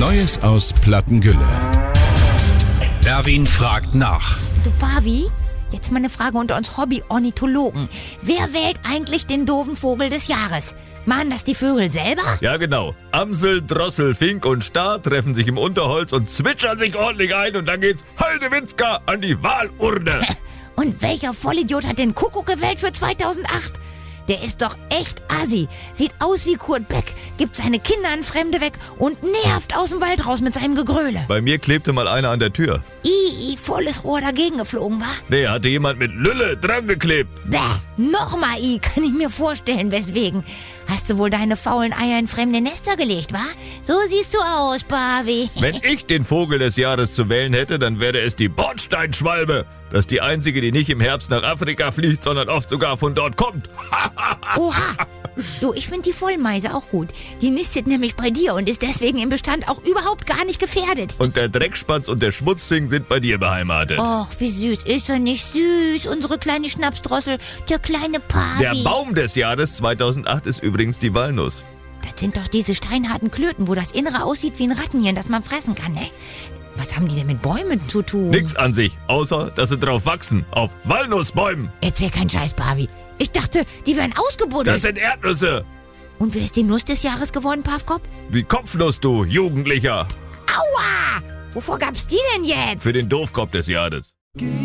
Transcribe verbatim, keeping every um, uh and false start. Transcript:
Neues aus Plattengülle. Erwin fragt nach. Du Pavi, jetzt mal eine Frage unter uns Hobby-Ornithologen. Wer wählt eigentlich den doofen Vogel des Jahres? Machen das die Vögel selber? Ja, genau. Amsel, Drossel, Fink und Star treffen sich im Unterholz und zwitschern sich ordentlich ein und dann geht's Heidewitzka an die Wahlurne. Und welcher Vollidiot hat den Kuckuck gewählt für zweitausendacht? Der ist doch echt assi. Sieht aus wie Kurt Beck, gibt seine Kinder an Fremde weg und nervt aus dem Wald raus mit seinem Gegröle. Bei mir klebte mal einer an der Tür. I, I, volles Rohr dagegen geflogen, war? Nee, hatte jemand mit Lülle dran geklebt. Bäh, nochmal I, kann ich mir vorstellen, weswegen. Hast du wohl deine faulen Eier in fremde Nester gelegt, wa? So siehst du aus, Pavi. Wenn ich den Vogel des Jahres zu wählen hätte, dann wäre es die Bordsteinschwalbe. Das ist die einzige, die nicht im Herbst nach Afrika fliegt, sondern oft sogar von dort kommt. Oha! Du, ich finde die Vollmeise auch gut. Die nistet nämlich bei dir und ist deswegen im Bestand auch überhaupt gar nicht gefährdet. Und der Dreckspatz und der Schmutzfink sind bei dir beheimatet. Och, wie süß. Ist er nicht süß, unsere kleine Schnapsdrossel, der kleine Pavi. Der Baum des Jahres zweitausendacht ist übrigens die Walnuss. Das sind doch diese steinharten Klöten, wo das Innere aussieht wie ein Rattenhirn, das man fressen kann, ne? Was haben die denn mit Bäumen zu tun? Nix an sich, außer dass sie drauf wachsen. Auf Walnussbäumen. Erzähl keinen Scheiß, Pavi. Ich dachte, die wären ausgebuddelt. Das sind Erdnüsse. Und wer ist die Nuss des Jahres geworden, Pavkop? Die Kopfnuss, du Jugendlicher. Aua! Wovor gab's die denn jetzt? Für den Doofkopf des Jahres.